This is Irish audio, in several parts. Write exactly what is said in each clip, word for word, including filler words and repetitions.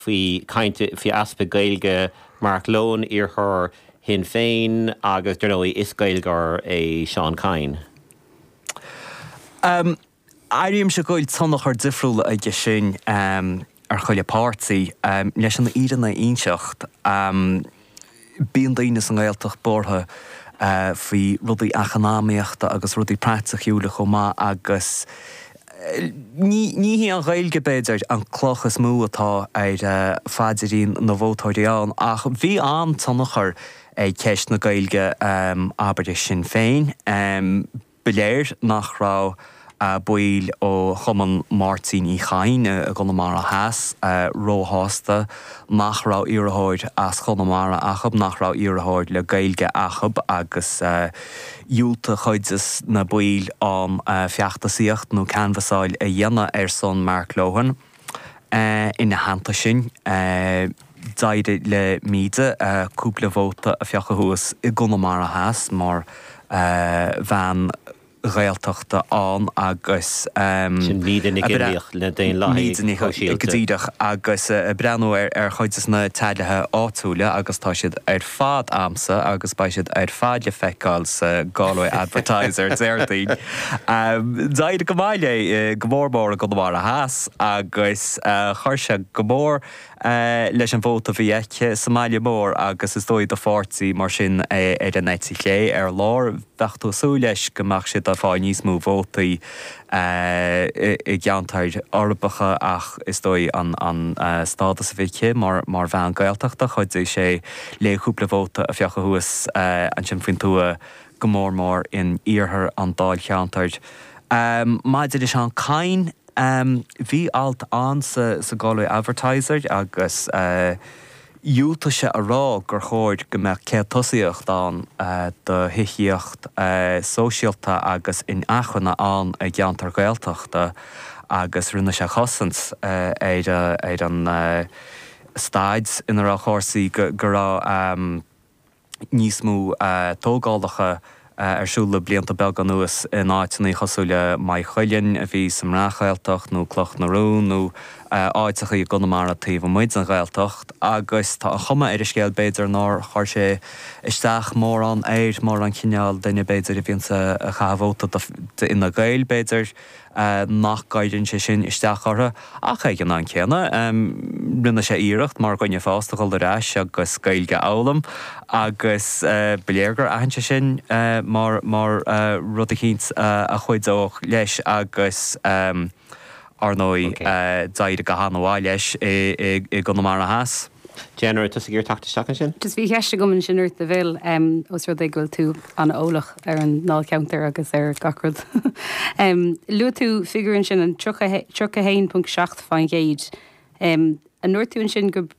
Fhí cainte fhí aspa gailge Mark Lone ar thur hin féin agus dúirí is gailgar é Seán Cain. Um, Airíim se goil tannach ar difriúil ag sin um, ar chuile pártaí um, leis an íanna inseacht um, bíon daoine an ghailteach bortha uh, faoi rudaí econáíochta agus rudaí práteachúla chomá agus ní hí an ghailge beidir an clochas mú atá ar uh, fáidirín na bhótáideán ach bhí an tannachar ag ceist na gailge um, Aberdeen Sinn Féin um, beléir nach rá Uh, buil ó chuman Martin í Chain a Connemara Haas uh, róhásta nach rá iarthóid as Connemara achab nach rá iarthóid le gailge achab agus uh, dúlta chuides na buil an uh, feachtasíocht nó canvasáil a dhéanana ar son Mark Lohan uh, ina hananta sin uh, daide le míide uh, cúpla bhóta a feachahúas i Connemara Haas mar uh, bhean réalteachta an agus sin líidir nig éireach le déon láithí godíideach agus breanú ar ar chuides na teilethe áitiúla agus tá siad ar fád amsa agus ba siad ar fád le feiceáil sa Galway Advertiser déirdaí. Daid go maiile go mórbór a go bhar a Haas agus chuirse go mór leis an bhóta bhí eice Somália mór agus is dóid do fórtaí mar sin ar an éití lé ar lár bhechtú sú leis gomach siad a fáil níos mú bhótaí i gceantaid orbacha ach is dói an, an uh, stádas a bhíce mar, mar bhean gailteachta chuid é sé léúpla bhóta a feachahúas uh, an sin faoin túa go mór mór in iarthar an dáil cheantaid. Um, Maidir is an Cain um, bhí alt an sa, sa Galway Advertiser agus uh, Dúlta se a rá gur chóir go mbeadh cé tosaíocht an uh, do hithiíocht uh, sóisialta agus in achanna an a gceantar gailteachta agus rinne se chosant uh, éid uh, an uh, stáid inar a chósaí go rá um, níos mú uh, tógálacha Uh, arsúla blianta belga nuas in áitina chosúile mai chuilinn a bhí sam ráchailteach nó cloch na rún nó áitecha i Connemara taobh muid an gailtecht agus tá a chuma ar is scéal beidir ná chuir sé isteach mór an éir mór an cineál daine beidir i bhíonn a chahabhóta ina gail beidir Uh, nach gaiidann sé sin isteach ortha ach ag an an céanna um, rinne sé íirecht mar goinne fásta go leis agus gailge álam agus uh, beléirgur ahanse sin uh, mar, mar uh, rud a chéint uh, a chuidóch leis agus um, arnói okay. uh, daid a go hánaháil leis i, i, i Connemara Haas. General, tus a gur tachta sin? Just bhí heiste gomann sin uirt a bhil um, os rud é goil tú an ólach ar an náil counter agus ar gacrod. um, Lu tú figurann sin an trocha hain punt seacht fain géid. Um, an nuir tú an sin gur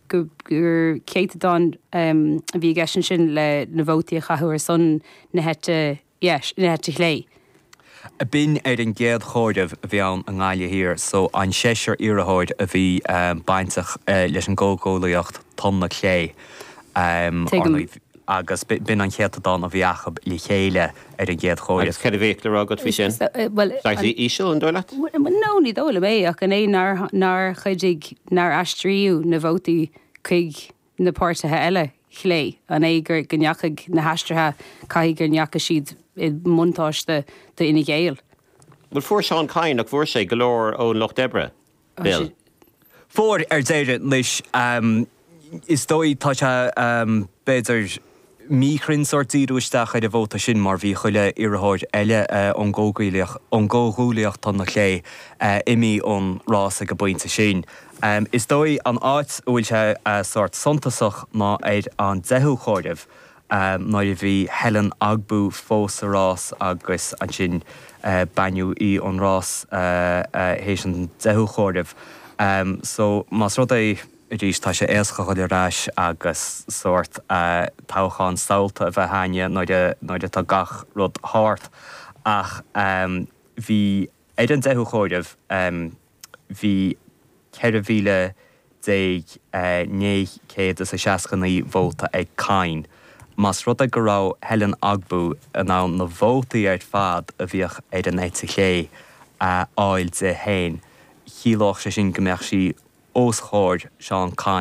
céite don um, bhí gaisin sin le na bhótaí a chathú ar son na hete, yes, na hete lé. A bin ar an géad chóideh a bhí an an gáile hir, so an séisiir iarthóid a bhí um, baintach uh, leis an ggógólaíocht tonna chlé. Um, agus bin an chéadán a bhí achab le chéile ar an géad chóideh. Agus cead a bhéic le rágad fhí sin? Saith ísio an dóileat? No, ní dóla mé, ach an é nar chuidig nar aistríú na bhótaí chuig na páirtathe eile chlé an é gur gneachig na haistrithe cai gur neacha siad i muntáiste de ina géal. Well, fuair Seán Cain ach fuair sé golóir ó Loch Debre, Bill? Fuair ar déire leis um, is dói tá se um, beidir míchrinn sortíú isteach ar a bhóta sin mar bhí chuile iarthóid eile an ggógúlaíocht tanna chlé imí ón rás a go buinte sin. Um, is dói an áit bhfuil se uh, sort sontasach ná éid an deithú chóideh um, ná bhí Helen Agbú fós a rás agus an sin uh, bainú í an rás uh, uh, hééis an deithú chóideh. Um, so más rud é rís tá sé éascha chuil ráis agus sort uh, tácháin saolta a bheith haine nóide tá gach rud háart ach um, bhí éid an deithú chóideh um, bhí ceir a bhíle déag né céad a seascannaí bhóta ag Cain. Mas rud a go rá Helen Agbú an ná na bhótaí ar fad a bhíoch ar an éite chlé áil de hain. Chiálach sé sin gombeach sí os chóir Seán Conn